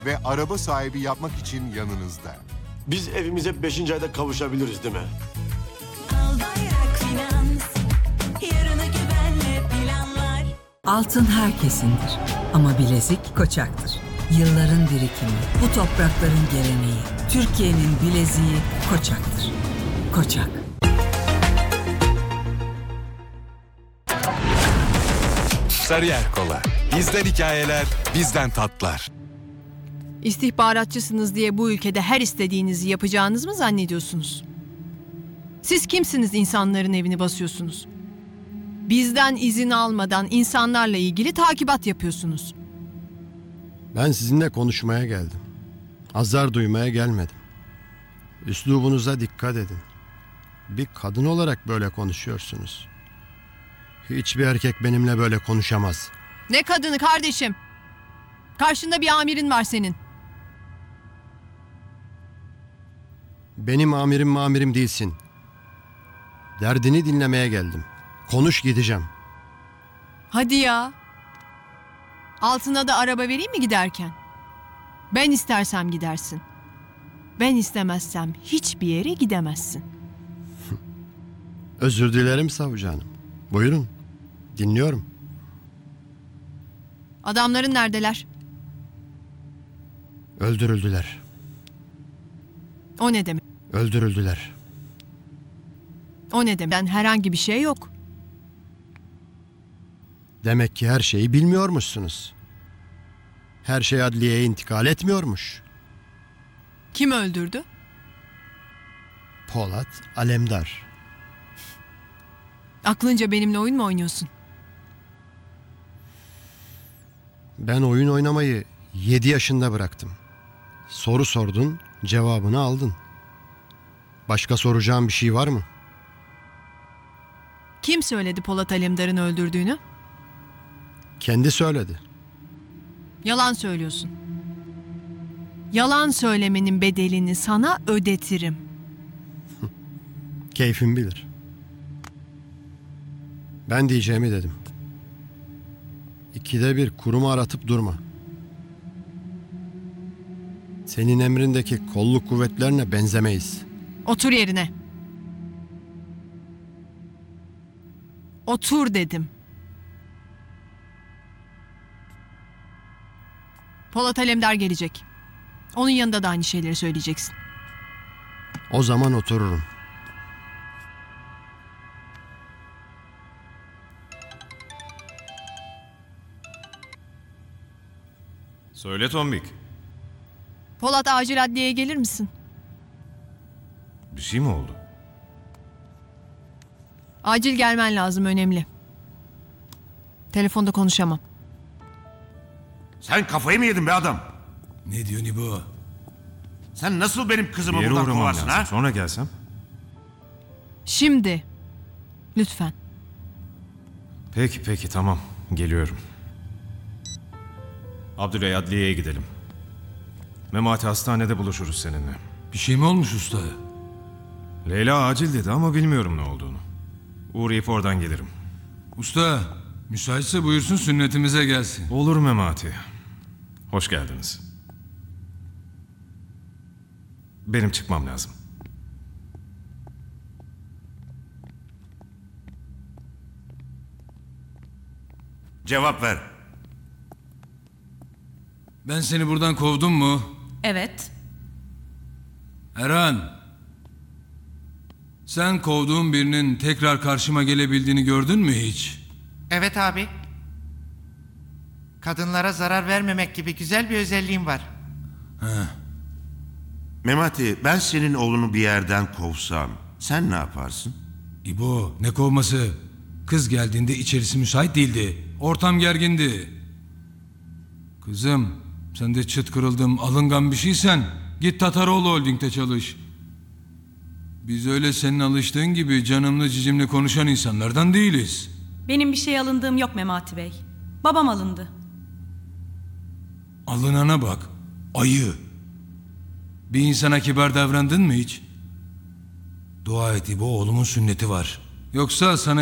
ve araba sahibi yapmak için yanınızda. Biz evimize 5. ayda kavuşabiliriz değil mi? Albayrak Finans, yarına güvenle planlar. Altın herkesindir ama bilezik Koçak'tır. Yılların birikimi, bu toprakların geleneği. Türkiye'nin bileziği Koçak'tır. Koçak. Sarıyer Kola. Bizden hikayeler, bizden tatlar. İstihbaratçısınız diye bu ülkede her istediğinizi yapacağınız mı zannediyorsunuz? Siz kimsiniz insanların evini basıyorsunuz? Bizden izin almadan insanlarla ilgili takibat yapıyorsunuz. Ben sizinle konuşmaya geldim. Azar duymaya gelmedim. Üslubunuza dikkat edin. Bir kadın olarak böyle konuşuyorsunuz. Hiçbir erkek benimle böyle konuşamaz. Ne kadını kardeşim? Karşında bir amirin var senin. Benim amirim değilsin. Derdini dinlemeye geldim. Konuş gideceğim. Hadi ya. Altına da araba vereyim mi giderken? Ben istersem gidersin. Ben istemezsem hiçbir yere gidemezsin. Özür dilerim savcı hanım. Buyurun. Dinliyorum. Adamların neredeler? Öldürüldüler. O ne demek? Öldürüldüler. O ne demek? Herhangi bir şey yok. Demek ki her şeyi bilmiyormuşsunuz. Her şey adliyeye intikal etmiyormuş. Kim öldürdü? Polat Alemdar. Aklınca benimle oyun mu oynuyorsun? Ben oyun oynamayı 7 yaşında bıraktım. Soru sordun, cevabını aldın. Başka soracağım bir şey var mı? Kim söyledi Polat Alemdar'ın öldürdüğünü? Kendi söyledi. Yalan söylüyorsun. Yalan söylemenin bedelini sana ödetirim. Keyfin bilir. Ben diyeceğimi dedim. 2'de 1 kurumu aratıp durma. Senin emrindeki kolluk kuvvetlerine benzemeyiz. Otur yerine. Otur dedim. Polat Alemdar gelecek. Onun yanında da aynı şeyleri söyleyeceksin. O zaman otururum. Söyle Tombik. Polat acil adliyeye gelir misin? Bir şey mi oldu? Acil gelmen lazım, önemli. Telefonda konuşamam. Sen kafayı mı yedin be adam? Ne diyor İbo? Sen nasıl benim kızımı Bir yere buradan uğramam kovarsın lazım. ha? Sonra gelsem. Şimdi. Lütfen. Peki tamam. Geliyorum. Abdüley adliyeye gidelim. Memati hastanede buluşuruz seninle. Bir şey mi olmuş usta? Leyla acil dedi ama bilmiyorum ne olduğunu. Uğrayıp oradan gelirim. Usta, müsaitse buyursun sünnetimize gelsin. Olur Memati. Hoş geldiniz. Benim çıkmam lazım. Cevap ver. Ben seni buradan kovdum mu? Evet. Erhan. Sen kovduğun birinin tekrar karşıma gelebildiğini gördün mü hiç? Evet abi. Kadınlara zarar vermemek gibi güzel bir özelliğim var. Memati, ben senin oğlunu bir yerden kovsam sen ne yaparsın? İbo, ne kovması? Kız geldiğinde içerisi müsait değildi. Ortam gergindi. Kızım, sen de çıt kırıldım, alıngan bir şeysen git Tataroğlu Holding'de çalış. Biz öyle senin alıştığın gibi canımlı cicimli konuşan insanlardan değiliz. Benim bir şey alındığım yok Memati Bey. Babam alındı. Alınana bak, ayı. Bir insana kibar davrandın mı hiç? Dua et İbo, oğlumun sünneti var. Yoksa sana